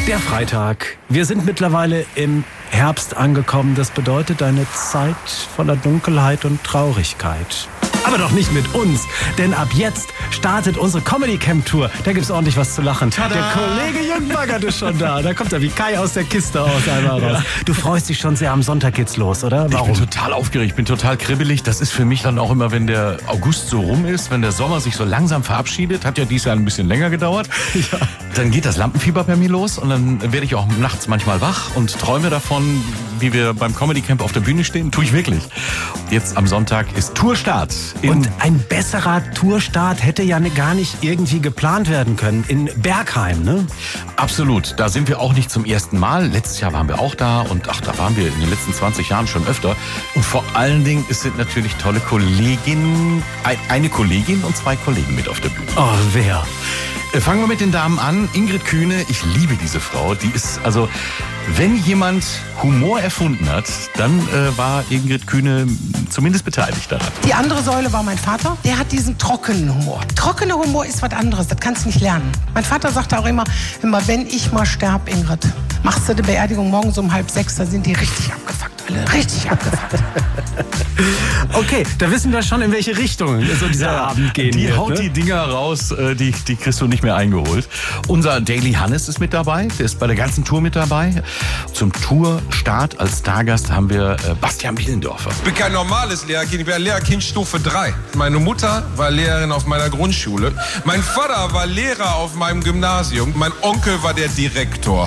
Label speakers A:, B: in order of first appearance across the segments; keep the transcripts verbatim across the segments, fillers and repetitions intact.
A: Der Freitag. Wir sind mittlerweile im Herbst angekommen. Das bedeutet eine Zeit voller Dunkelheit und Traurigkeit. Aber doch nicht mit uns, denn ab jetzt startet unsere Comedy-Camp-Tour. Da gibt's ordentlich was zu lachen. Tada! Der Kollege Jungbaggert ist schon da. Da kommt er wie Kai aus der Kiste aus einmal raus. Ja. Du freust dich schon sehr, am Sonntag geht's los, oder?
B: Warum? Ich bin total aufgeregt, ich bin total kribbelig. Das ist für mich dann auch immer, wenn der August so rum ist, wenn der Sommer sich so langsam verabschiedet, hat ja dieses Jahr ein bisschen länger gedauert. Ja. Dann geht das Lampenfieber bei mir los und dann werde ich auch nachts manchmal wach und träume davon, wie wir beim Comedy-Camp auf der Bühne stehen. Tue ich wirklich. Jetzt am Sonntag ist Tourstart.
A: Und ein besserer Tourstart hätte ja gar nicht irgendwie geplant werden können. In Bergheim, ne?
B: Absolut. Da sind wir auch nicht zum ersten Mal. Letztes Jahr waren wir auch da und ach, da waren wir in den letzten zwanzig Jahren schon öfter. Und vor allen Dingen, es sind natürlich tolle Kolleginnen, eine Kollegin und zwei Kollegen mit auf der Bühne.
A: Oh, wer?
B: Fangen wir mit den Damen an. Ingrid Kühne, ich liebe diese Frau. Die ist, also, wenn jemand Humor erfunden hat, dann äh, war Ingrid Kühne zumindest beteiligt daran.
C: Die andere Säule war mein Vater. Der hat diesen trockenen Humor. Trockener Humor ist was anderes, das kannst du nicht lernen. Mein Vater sagte auch immer, immer wenn ich mal sterb, Ingrid, machst du die Beerdigung morgens um halb sechs, da sind die richtig abgefuckt. Alle richtig abgefuckt.
A: Okay, da wissen wir schon, in welche Richtung so dieser ja, Abend gehen
B: Die
A: wird,
B: haut
A: ne?
B: die Dinger raus, die, die kriegst du nicht mehr eingeholt. Unser Daily Hannes ist mit dabei, der ist bei der ganzen Tour mit dabei. Zum Tourstart als Stargast haben wir äh, Bastian Bielendorfer.
D: Ich bin kein normales Lehrerkind, ich bin Lehrerkind Stufe drei. Meine Mutter war Lehrerin auf meiner Grundschule. Mein Vater war Lehrer auf meinem Gymnasium. Mein Onkel war der Direktor.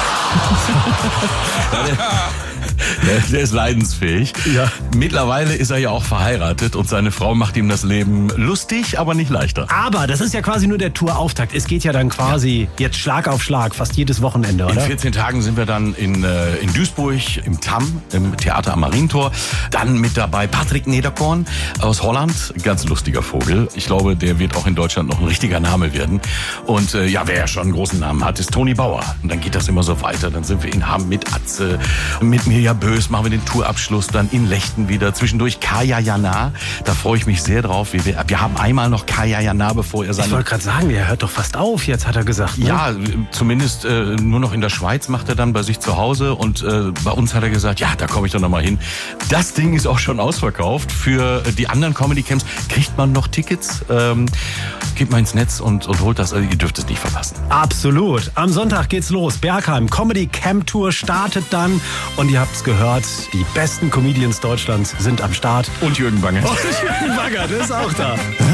B: Der, der ist leidensfähig. Ja. Mittlerweile ist er ja auch verheiratet und seine Frau macht ihm das Leben lustig, aber nicht leichter.
A: Aber das ist ja quasi nur der Tourauftakt. Es geht ja dann quasi ja. jetzt Schlag auf Schlag, fast jedes Wochenende, oder?
B: In vierzehn Tagen sind wir dann in, äh, in Duisburg, im T A M, im Theater am Marientor. Dann mit dabei Patrick Nederkorn aus Holland. Ganz lustiger Vogel. Ich glaube, der wird auch in Deutschland noch ein richtiger Name werden. Und äh, ja, wer ja schon einen großen Namen hat, ist Toni Bauer. Und dann geht das immer so weiter. Dann sind wir in Hamm mit Atze, mit Mirja Bös, machen wir den Tourabschluss, dann in Lechten wieder. Zwischendurch Kaya Jana, da freue ich mich sehr drauf. Wir, wir haben einmal noch Kaya Jana, bevor er seine...
A: Ich wollte gerade sagen, er hört doch fast auf, jetzt hat er gesagt. Ne?
B: Ja, zumindest äh, nur noch in der Schweiz macht er dann bei sich zu Hause und äh, bei uns hat er gesagt, ja, da komme ich dann nochmal hin. Das Ding ist auch schon ausverkauft. Für die anderen Comedy-Camps kriegt man noch Tickets. Ähm, geht mal ins Netz und, und holt das, also ihr dürft es nicht verpassen.
A: Absolut. Am Sonntag geht's los. Bergheim, Comedy Camp Tour startet dann und ihr habt's gehört, die besten Comedians Deutschlands sind am Start.
B: Und Jürgen Baggert.
A: Und Jürgen Baggert ist auch da.